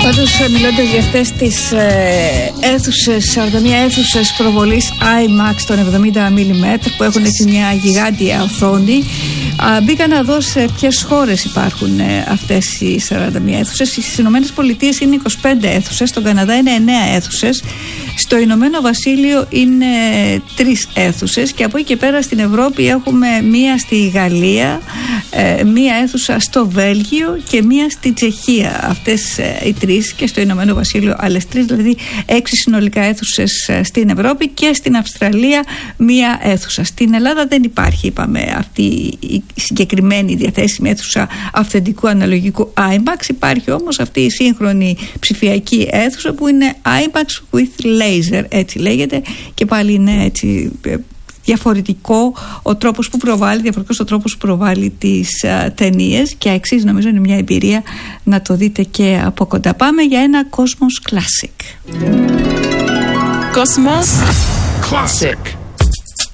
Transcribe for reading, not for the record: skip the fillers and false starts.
Πάντως, μιλώντας για αυτές τις αίθουσες, 41 αίθουσες προβολής IMAX των 70 mm που έχουν έτσι μια γιγάντια οθόνη, μπήκα να δω σε ποιες χώρες υπάρχουν αυτές οι 41 αίθουσες. Στις Ηνωμένες Πολιτείες είναι 25 αίθουσες, στον Καναδά είναι 9 αίθουσες, στο Ηνωμένο Βασίλειο είναι 3 αίθουσες και από εκεί και πέρα στην Ευρώπη έχουμε μία στη Γαλλία, μία αίθουσα στο Βέλγιο και μία στη Τσεχία. Αυτές οι 3, και στο Ηνωμένο Βασίλειο άλλες 3, δηλαδή 6 συνολικά αίθουσες στην Ευρώπη, και στην Αυστραλία μία αίθουσα. Στην Ελλάδα δεν υπάρχει, είπαμε, αυτή η συγκεκριμένη διαθέσιμη αίθουσα αυθεντικού αναλογικού IMAX. Υπάρχει όμως αυτή η σύγχρονη ψηφιακή αίθουσα που είναι IMAX with laser, έτσι λέγεται, και πάλι είναι έτσι διαφορετικός ο τρόπος που προβάλλει τις ταινίες, και αξίζει, νομίζω, είναι μια εμπειρία να το δείτε και από κοντά. Πάμε για ένα Cosmos Classic. Cosmos Classic.